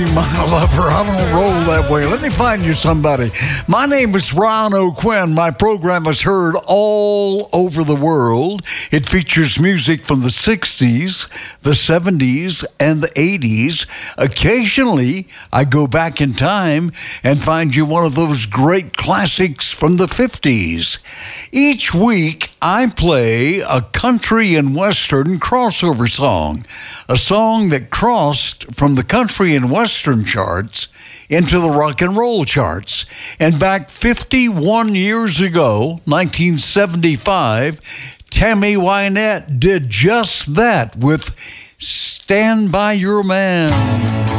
my lover. I don't roll that way. Let me find you somebody. My name is Ron O'Quinn. My program is heard all over the world. It features music from the 60s, the 70s, and the 80s. Occasionally, I go back in time and find you one of those great classics from the 50s. Each week, I play a country and western crossover song, a song that crossed from the country and western charts into the rock and roll charts. And back 51 years ago, 1975, Tammy Wynette did just that with Stand By Your Man.